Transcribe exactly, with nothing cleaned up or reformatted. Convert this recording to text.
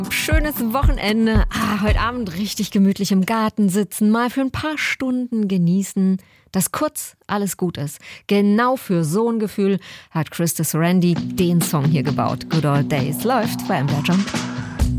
Schönes Wochenende. Ah, heute Abend richtig gemütlich im Garten sitzen, mal für ein paar Stunden genießen, dass kurz alles gut ist. Genau für so ein Gefühl hat Chris de Sorrenti den Song hier gebaut. Good Old Days läuft bei M D R Jump.